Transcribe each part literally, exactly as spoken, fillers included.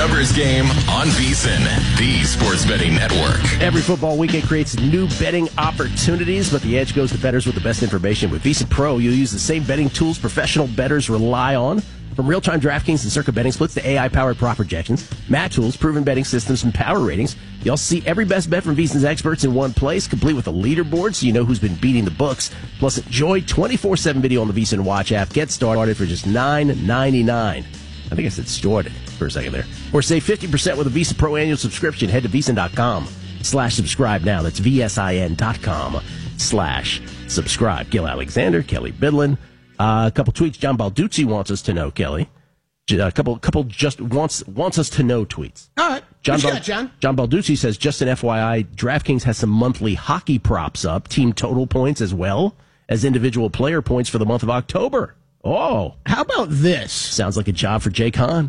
numbers game on VSiN, the sports betting network. Every football weekend creates new betting opportunities, but the edge goes to bettors with the best information. With VSiN Pro, you'll use the same betting tools professional bettors rely on. From real-time DraftKings and Circa betting splits to A I-powered prop projections, match tools, proven betting systems, and power ratings, you'll see every best bet from VSiN's experts in one place, complete with a leaderboard so you know who's been beating the books. Plus, enjoy twenty-four seven video on the VSiN Watch app. Get started for just nine ninety-nine. I think I said started for a second there. Or save fifty percent with a VSiN Pro annual subscription. Head to VSiN.com slash subscribe now. That's V-S-I-N dot com slash subscribe. Gil Alexander, Kelly Bidlin. Uh, a couple tweets. John Balduzzi wants us to know, Kelly. A couple, couple just wants wants us to know tweets. All right. John, What you Bal- got, John? John Balduzzi says, just an F Y I, DraftKings has some monthly hockey props up, team total points as well as individual player points for the month of October. Oh, How about this? sounds like a job for Jay Kahn.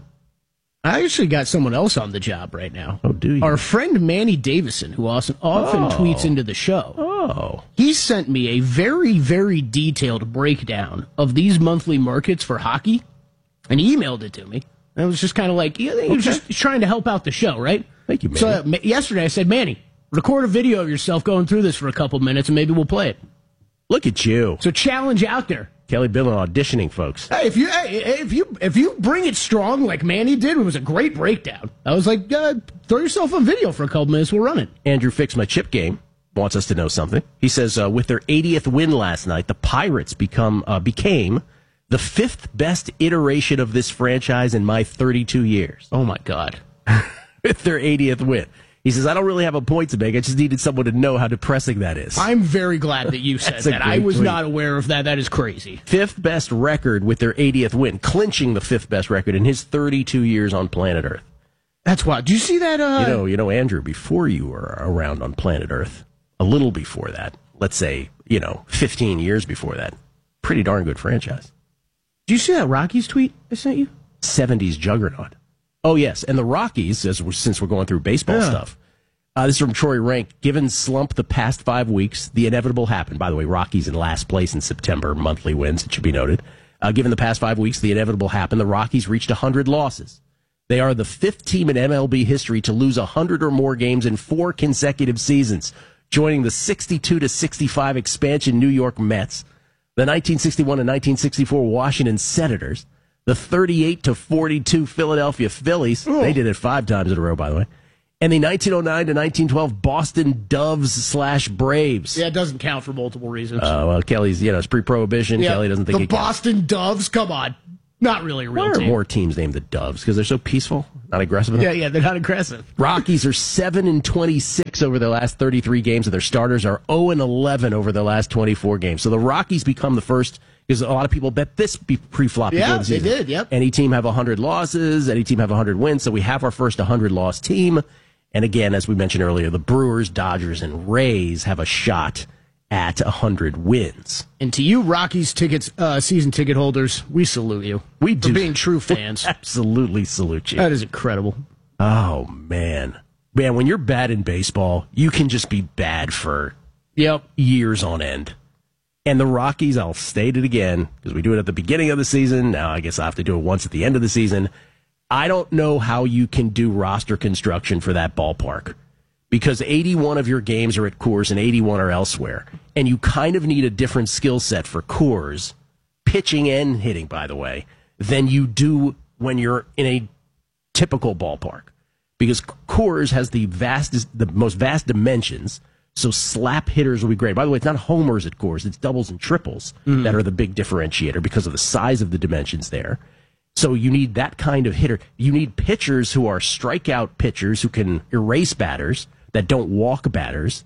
I actually got someone else on the job right now. Oh, do you? Our friend Manny Davison, who often, often Oh. tweets into the show. Oh, He sent me a very, very detailed breakdown of these monthly markets for hockey, and he emailed it to me. And I was just kind of like, he was just trying to help out the show, right? Thank you, Manny. So uh, ma- yesterday I said, Manny, record a video of yourself going through this for a couple minutes, and maybe we'll play it. look at you. So challenge out there. Kelly Bidlin auditioning, folks. Hey, if you hey, if you if you bring it strong like Manny did, it was a great breakdown. I was like, uh, throw yourself on video for a couple minutes. We'll run it. Andrew Fix My Chip Game wants us to know something. He says, uh, with their eightieth win last night, the Pirates become uh, became the fifth best iteration of this franchise in my thirty-two years. Oh my God! With their eightieth win. He says, I don't really have a point to make. I just needed someone to know how depressing that is. I'm very glad that you said That's a that. I great was tweet. not aware of that. That is crazy. Fifth best record with their eightieth win, clinching the fifth best record in his thirty-two years on planet Earth. That's wild. Do you see that? Uh, You know, you know, Andrew, before you were around on planet Earth, a little before that, let's say, you know, fifteen years before that, pretty darn good franchise. do you see that Rockies tweet I sent you? seventies juggernaut. Oh, yes. And the Rockies, as we're, since we're going through baseball Yeah. stuff, uh, this is from Troy Rank. Given slump the past five weeks, the inevitable happened. By the way, Rockies in last place in September, monthly wins, it should be noted. Uh, given the past five weeks, the inevitable happened. The Rockies reached one hundred losses. They are the fifth team in M L B history to lose one hundred or more games in four consecutive seasons, joining the sixty-two to sixty-five expansion New York Mets, the nineteen sixty-one and nineteen sixty-four Washington Senators, the thirty-eight to forty-two Philadelphia Phillies. They did it five times in a row, by the way. And the nineteen oh nine to nineteen twelve Boston Doves slash Braves. Yeah, it doesn't count for multiple reasons. Uh, well, Kelly's, you know, it's pre-prohibition. Yeah, Kelly doesn't think the it counts. Boston Doves. Come on, not really a real Why are team. more teams named the Doves? Because they're so peaceful, not aggressive enough? Yeah, yeah, they're not aggressive. Rockies are seven and twenty-six over their last thirty-three games, and their starters are oh and eleven over their last twenty-four games. So the Rockies become the first, because a lot of people bet this be pre-flop before Yeah, the they season. did, yep. Any team have one hundred losses, any team have one hundred wins, so we have our first one hundred loss team. And again, as we mentioned earlier, the Brewers, Dodgers, and Rays have a shot at one hundred wins. And to you, Rockies tickets, uh, season ticket holders, we salute you. We for do. being true fans. Absolutely salute you. That is incredible. Oh, man. Man, when you're bad in baseball, you can just be bad for Yep. years on end. And the Rockies, I'll state it again, because we do it at the beginning of the season. Now I guess I have to do it once at the end of the season. I don't know how you can do roster construction for that ballpark, because eighty-one of your games are at Coors and eighty-one are elsewhere. And you kind of need a different skill set for Coors, pitching and hitting, by the way, than you do when you're in a typical ballpark. Because Coors has the vast, the most vast dimensions, so slap hitters will be great. By the way, it's not homers at Coors, it's doubles and triples mm-hmm. that are the big differentiator because of the size of the dimensions there. So you need that kind of hitter. You need pitchers who are strikeout pitchers who can erase batters, that don't walk batters,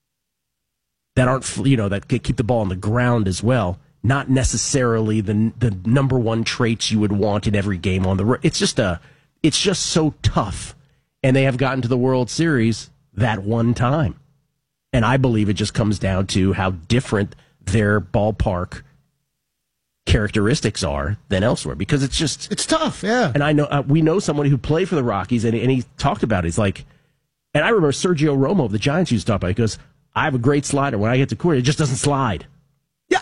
that aren't, you know, that can keep the ball on the ground as well. Not necessarily the the number one traits you would want in every game on the road. It's just a, it's just so tough. And they have gotten to the World Series that one time. And I believe it just comes down to how different their ballpark characteristics are than elsewhere, because it's just, It's tough, yeah. and I know uh, we know someone who played for the Rockies, and, and he talked about it. He's like, and I remember Sergio Romo of the Giants used to talk about it. He goes, I have a great slider. When I get to Coors, it just doesn't slide. Yeah,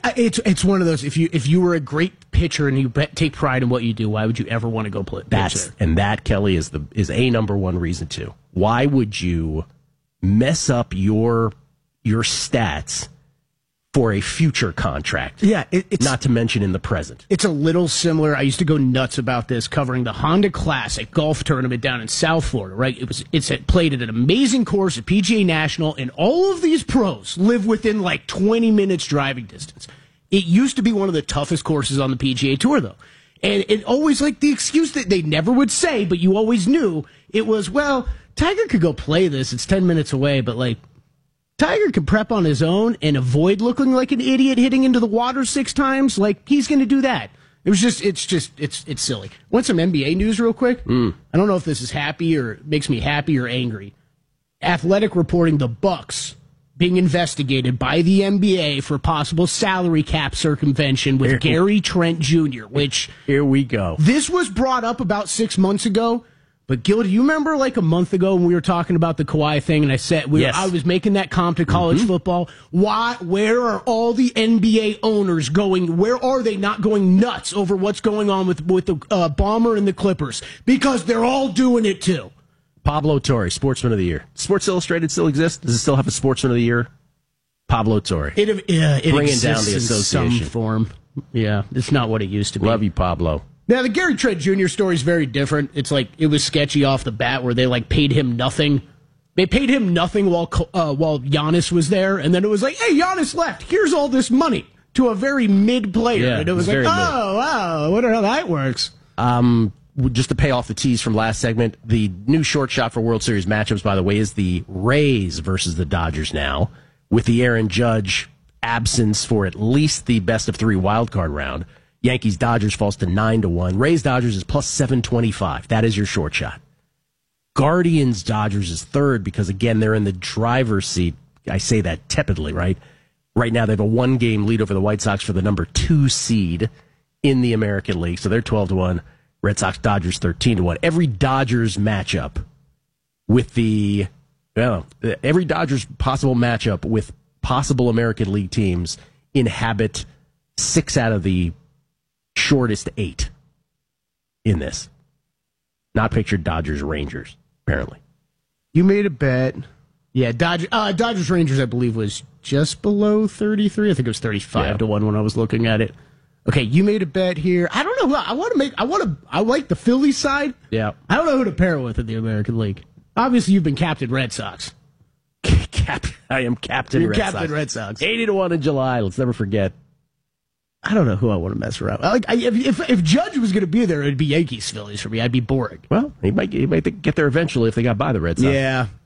I, it's it's one of those. If you if you were a great pitcher and you bet, take pride in what you do, why would you ever want to go play? That's and that Kelly is the is a number one reason too. Why would you mess up your your stats for a future contract? Yeah, it, it's not to mention in the present. It's a little similar. I used to go nuts about this covering the Honda Classic golf tournament down in South Florida. Right, it was it's at, played at an amazing course at P G A National, and all of these pros live within like twenty minutes driving distance. It used to be one of the toughest courses on the P G A Tour, though, and it always like the excuse that they never would say, but you always knew it was, well, Tiger could go play this. It's ten minutes away, but like. Tiger can prep on his own and avoid looking like an idiot hitting into the water six times. Like, he's going to do that. It was just, it's just, it's it's silly. Want some N B A news real quick? Mm. I don't know if this is happy or makes me happy or angry. Athletic reporting the Bucks being investigated by the N B A for possible salary cap circumvention with Here. Gary Trent Junior, which... Here we go. This was brought up about six months ago. But, Gil, do you remember like a month ago when we were talking about the Kawhi thing and I said we yes. were, I was making that comp to college mm-hmm. football? Why? Where are all the N B A owners going? Where are they not going nuts over what's going on with, with the uh, Bomber and the Clippers? Because they're all doing it too. Pablo Torre, Sportsman of the Year. Sports Illustrated still exists? Does it still have a Sportsman of the Year? Pablo Torre. It, uh, it Bringing exists down the in association. some form. Yeah, it's not what it used to be. Love you, Pablo. Now, the Gary Trent Junior story is very different. It's like, it was sketchy off the bat where they, like, paid him nothing. They paid him nothing while uh, while Giannis was there, and then it was like, hey, Giannis left. Here's all this money to a very mid player. Yeah, and it was, it was like, very oh, mid. wow, I wonder how that works. Um, just to pay off the tease from last segment, the new short shot for World Series matchups, by the way, is the Rays versus the Dodgers now, with the Aaron Judge absence for at least the best of three wild card round. Yankees Dodgers falls to nine to one. Rays Dodgers is plus seven twenty five. That is your short shot. Guardians Dodgers is third because again they're in the driver's seat. I say that tepidly, right? Right now they have a one game lead over the White Sox for the number two seed in the American League, so they're twelve to one. Red Sox Dodgers thirteen to one. Every Dodgers matchup with the well, every Dodgers possible matchup with possible American League teams inhabit six out of the shortest eight in this. Not pictured Dodgers Rangers, apparently. You made a bet. Yeah, Dodger, uh, Dodgers Rangers, I believe, was just below thirty-three. I think it was thirty-five yeah. to one when I was looking at it. Okay, you made a bet here. I don't know. I want to make. I want to. I like the Phillies side. Yeah. I don't know who to pair it with in the American League. Obviously, you've been captain Red Sox. Cap, I am captain. You're Red captain Sox. Red Sox. Eighty to one in July. Let's never forget. I don't know who I want to mess around. Like, I, if, if if Judge was going to be there, it'd be Yankees Phillies for me. I'd be boring. Well, he might he might get there eventually if they got by the Red Sox. Yeah,